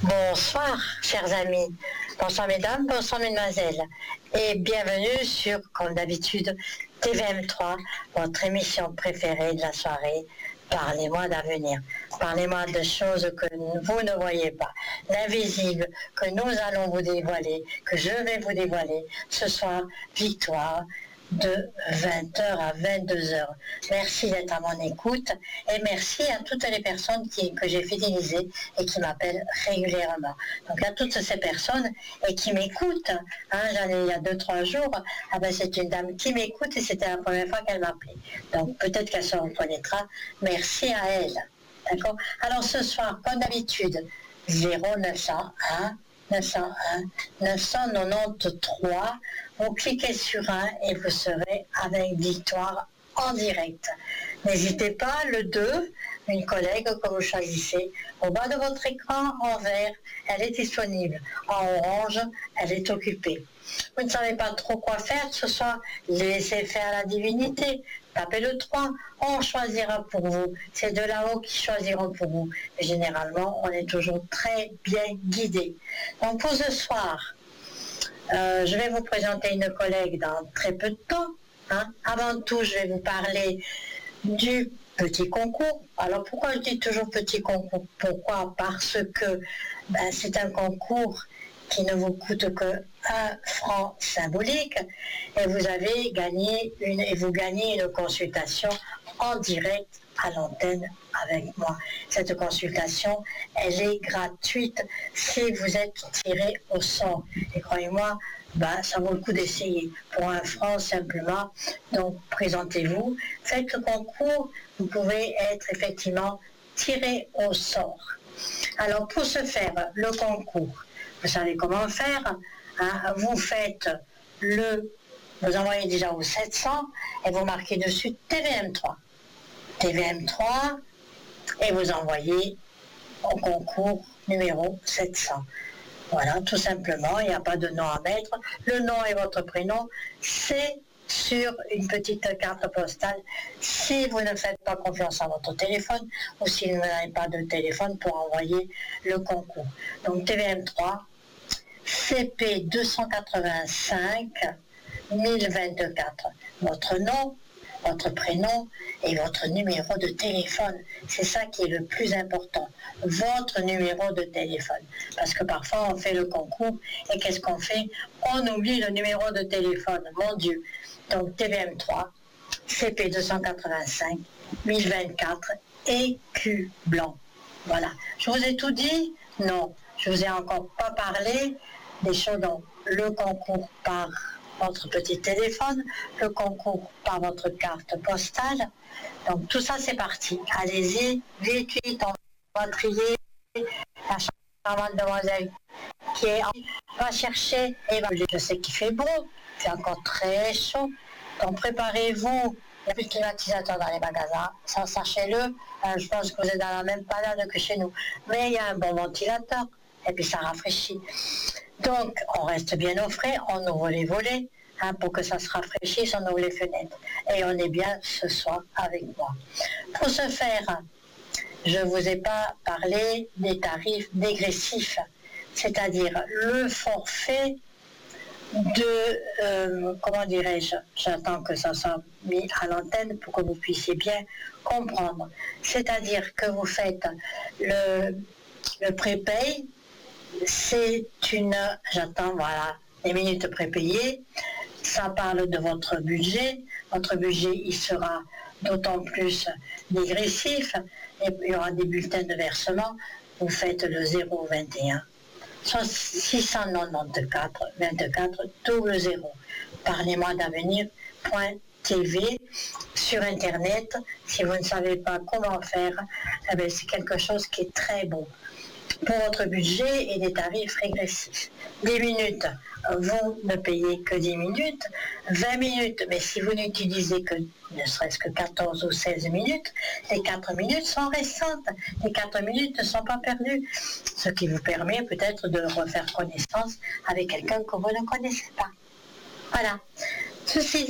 Bonsoir, chers amis. Bonsoir, mesdames, bonsoir, mesdemoiselles. Et bienvenue sur, comme d'habitude, TVM3, votre émission préférée de la soirée. Parlez-moi d'avenir. Parlez-moi de choses que vous ne voyez pas. L'invisible que nous allons vous dévoiler, que je vais vous dévoiler ce soir, Victoire, de 20h à 22h. Merci d'être à mon écoute et merci à toutes les personnes que j'ai fidélisées et qui m'appellent régulièrement. Donc à toutes ces personnes et qui m'écoutent, j'en ai il y a 2-3 jours, c'est une dame qui m'écoute et c'était la première fois qu'elle m'appelait. Donc peut-être qu'elle se reconnaîtra. Merci à elle. D'accord ? Alors ce soir, comme d'habitude, 0901 993, vous cliquez sur 1 et vous serez avec Victoire en direct. N'hésitez pas, le 2, une collègue que vous choisissez, au bas de votre écran, en vert, elle est disponible. En orange, elle est occupée. Vous ne savez pas trop quoi faire ce soir, laissez faire la divinité. Tapez le 3, on choisira pour vous. C'est de là-haut qui choisiront pour vous. Et généralement, on est toujours très bien guidé. Donc pour ce soir, je vais vous présenter une collègue dans très peu de temps. Avant tout, je vais vous parler du petit concours. Alors pourquoi je dis toujours petit concours ? Pourquoi ? Parce que c'est un concours qui ne vous coûte que 1 franc symbolique et vous gagnez une consultation en direct à l'antenne avec moi. Cette consultation, elle est gratuite si vous êtes tiré au sort. Et croyez-moi, ça vaut le coup d'essayer. Pour 1 franc simplement. Donc présentez-vous, faites le concours, vous pouvez être effectivement tiré au sort. Alors pour ce faire, le concours, vous savez comment faire, vous faites vous envoyez déjà au 700 et vous marquez dessus TVM3. TVM3 et vous envoyez au concours numéro 700. Voilà, tout simplement, il n'y a pas de nom à mettre. Le nom et votre prénom, c'est sur une petite carte postale si vous ne faites pas confiance à votre téléphone ou si vous n'avez pas de téléphone pour envoyer le concours. Donc TVM3, CP 285 1024. Votre nom, votre prénom et votre numéro de téléphone. C'est ça qui est le plus important. Votre numéro de téléphone. Parce que parfois on fait le concours et qu'est-ce qu'on fait ? On oublie le numéro de téléphone. Mon Dieu. Donc TVM3, CP 285 1024 et Q blanc. Voilà. Je vous ai tout dit ? Non. Je vous ai encore pas parlé des choses dont le concours par votre petit téléphone, le concours par votre carte postale. Donc tout ça c'est parti. Allez-y, vite, on va trier la charmante demoiselle qui va chercher et je sais qu'il fait beau, c'est encore très chaud. Donc préparez-vous. Il n'y a plus de climatisateurs dans les magasins, ça sachez-le. Je pense que vous êtes dans la même panade que chez nous. Mais il y a un bon ventilateur et puis ça rafraîchit. Donc, on reste bien au frais, on ouvre les volets pour que ça se rafraîchisse, on ouvre les fenêtres. Et on est bien ce soir avec moi. Pour ce faire, je ne vous ai pas parlé des tarifs dégressifs, c'est-à-dire le forfait comment dirais-je, j'attends que ça soit mis à l'antenne pour que vous puissiez bien comprendre. C'est-à-dire que vous faites le prépay. J'attends, voilà, les minutes prépayées. Ça parle de votre budget. Votre budget, il sera d'autant plus dégressif. Et il y aura des bulletins de versement. Vous faites le 021. 694 24 00. Parlez-moi d'avenir.tv sur Internet. Si vous ne savez pas comment faire, c'est quelque chose qui est très bon. Pour votre budget et des tarifs régressifs. 10 minutes, vous ne payez que 10 minutes. 20 minutes, mais si vous n'utilisez que ne serait-ce que 14 ou 16 minutes, les 4 minutes sont récentes. Les 4 minutes ne sont pas perdues. Ce qui vous permet peut-être de refaire connaissance avec quelqu'un que vous ne connaissez pas. Voilà. Ceci dit,